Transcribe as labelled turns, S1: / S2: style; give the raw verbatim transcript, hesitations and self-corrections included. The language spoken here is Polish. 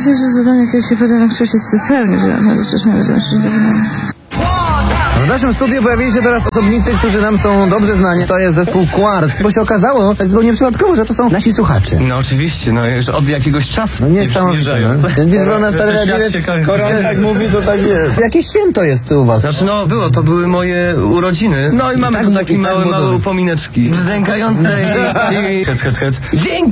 S1: pierwsze zadanie, kiedy się pyta na krzyż jest wypełnić, że no, coś miał zobaczyć do wykonania.
S2: W naszym studiu pojawili się teraz osobnicy, którzy nam są dobrze znani. To jest zespół Quart, bo się okazało, tak zupełnie przypadkowo, że to są nasi słuchacze.
S3: No oczywiście, no już od jakiegoś czasu.
S2: No niesamowite. No. Gdzieś wolna stary
S3: Skoro on tak mówi, to tak jest.
S2: Jakieś święto jest u was.
S3: Znaczy no było, to były moje urodziny. No i mamy
S2: tak,
S3: tu takie
S2: i tak
S3: małe,
S2: było
S3: małe
S2: dobrze.
S3: upomineczki. Brzdękające i... i... Hec, hec, hec. Dzięki!